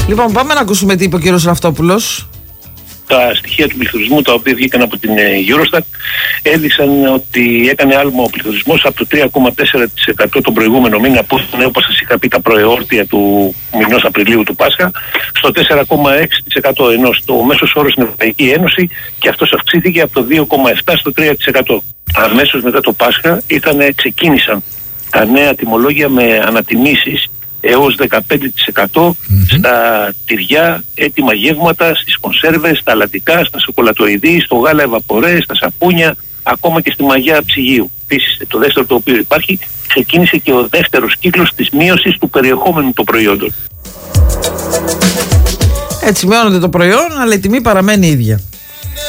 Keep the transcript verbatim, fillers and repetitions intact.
Λοιπόν, πάμε να ακούσουμε τι είπε ο κύριος Ραφτόπουλος. Τα στοιχεία του πληθωρισμού, τα οποία βγήκαν από την Eurostat, έδειξαν ότι έκανε άλμα ο πληθωρισμός από το τρία κόμμα τέσσερα τοις εκατό τον προηγούμενο μήνα, που ήταν, όπως σας είχα πει, τα προεόρτια του μηνός Απριλίου του Πάσχα, στο τέσσερα κόμμα έξι τοις εκατό, ενώ στο μέσος όρος στην Ευρωπαϊκή Ένωση και αυτός αυξήθηκε από το δύο κόμμα επτά τοις εκατό στο τρία τοις εκατό. Αμέσως μετά το Πάσχα ήτανε, ξεκίνησαν τα νέα τιμολόγια με ανατιμήσεις έως δεκαπέντε τοις εκατό mm-hmm. στα τυριά, έτοιμα γεύματα, στις κονσέρβες, στα αλατικά, στα σοκολατοειδή, στο γάλα ευαπορέ, στα σαπούνια, ακόμα και στη μαγιά ψυγείου. Επίσης, το δεύτερο το οποίο υπάρχει, ξεκίνησε και ο δεύτερος κύκλος της μείωσης του περιεχόμενου των προϊόντων. Έτσι μειώνονται το προϊόν, αλλά η τιμή παραμένει ίδια.